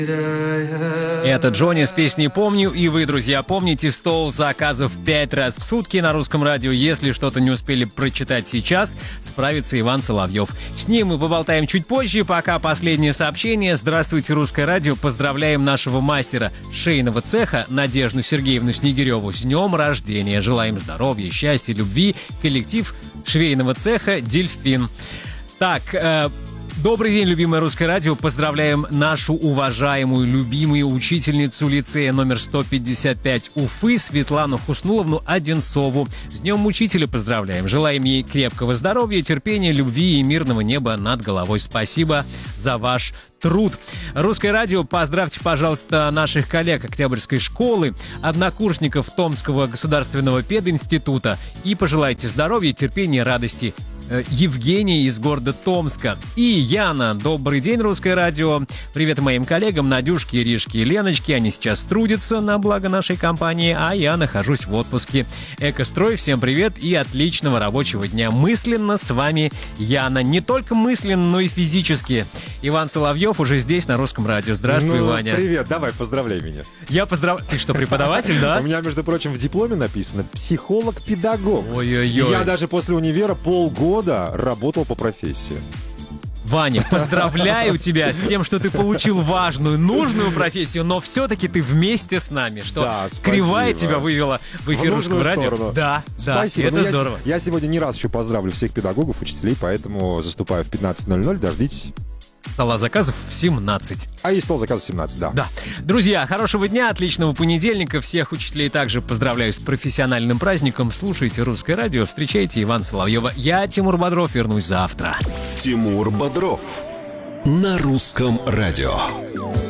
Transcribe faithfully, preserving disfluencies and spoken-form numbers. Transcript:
Это Джонни с песней «Помню». И вы, друзья, помните, стол заказов пять раз в сутки на Русском радио. Если что-то не успели прочитать сейчас, справится Иван Соловьев. С ним мы поболтаем чуть позже. Пока последнее сообщение. Здравствуйте, Русское радио. Поздравляем нашего мастера шейного цеха Надежду Сергеевну Снегиреву с днем рождения. Желаем здоровья, счастья, любви. Коллектив швейного цеха «Дельфин». Так, э, добрый день, любимое Русское радио. Поздравляем нашу уважаемую, любимую учительницу лицея номер сто пятьдесят пять Уфы Светлану Хуснуловну Одинцову. С днем учителя поздравляем. Желаем ей крепкого здоровья, терпения, любви и мирного неба над головой. Спасибо за ваш труд. Русское радио, поздравьте, пожалуйста, наших коллег Октябрьской школы, однокурсников Томского государственного пединститута и пожелайте здоровья, терпения, радости. Евгений из города Томска. И Яна. Добрый день, Русское радио. Привет моим коллегам Надюшке, Иришке и Леночке. Они сейчас трудятся на благо нашей компании, а я нахожусь в отпуске. Экострой, всем привет и отличного рабочего дня. Мысленно с вами Яна. Не только мысленно, но и физически. Иван Соловьев уже здесь, на Русском радио. Здравствуй, ну, Ваня. Привет, давай, поздравляй меня. Я поздравляю. Ты что, преподаватель, да? У меня, между прочим, в дипломе написано «психолог-педагог». Ой-ой-ой. Я даже после универа полгода работал по профессии. Ваня, поздравляю тебя с тем, что ты получил важную, нужную профессию, но все-таки ты вместе с нами, что да, кривая тебя вывела в эфир в Русского радио. Сторону. Да, спасибо. да, это ну, здорово. Я, я сегодня не раз еще поздравлю всех педагогов, учителей, поэтому заступаю в пятнадцать ноль ноль, дождитесь. Стола заказов в семнадцать. А и стол заказов в семнадцать, да. Да. Друзья, хорошего дня, отличного понедельника. Всех учителей также поздравляю с профессиональным праздником. Слушайте Русское радио, встречайте Ивана Соловьева. Я, Тимур Бодров, вернусь завтра. Тимур Бодров на Русском радио.